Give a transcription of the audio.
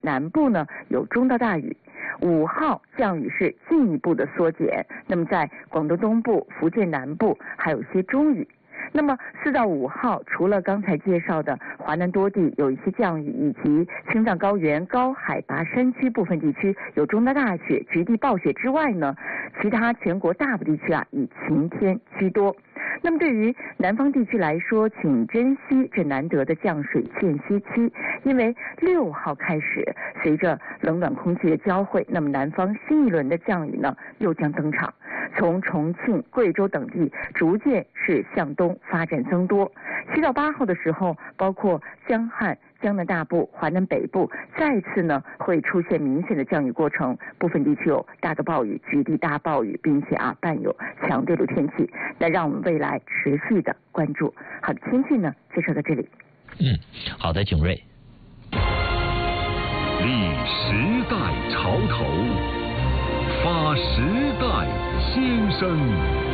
南部呢有中到大雨。5号降雨是进一步的缩减，那么在广东东部、福建南部还有一些中雨。那么4到5号，除了刚才介绍的华南多地有一些降雨，以及青藏高原高海拔山区部分地区有中到大雪、局地暴雪之外呢，其他全国大部地区以晴天居多。那么对于南方地区来说，请珍惜这难得的降水间隙期，因为6号开始，随着冷暖空气的交汇，那么南方新一轮的降雨呢又将登场，从重庆、贵州等地逐渐是向东发展增多。7到8号的时候，包括江汉、江南大部、华南北部再次呢会出现明显的降雨过程，部分地区有大的暴雨、局地大暴雨，并且伴有强对流天气。那让我们未来持续的关注。好的，天气呢介绍到这里。 好的，景睿。 立时代潮头，发时代先声。